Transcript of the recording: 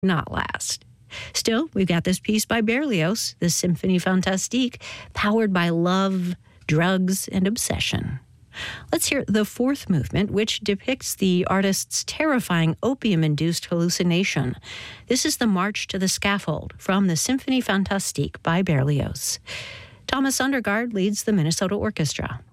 not last. Still, we've got this piece by Berlioz, the Symphonie Fantastique, powered by love, drugs, and obsession. Let's hear the fourth movement, which depicts the artist's terrifying opium-induced hallucination. This is the March to the Scaffold from the Symphonie Fantastique by Berlioz. Thomas Sundergaard leads the Minnesota Orchestra.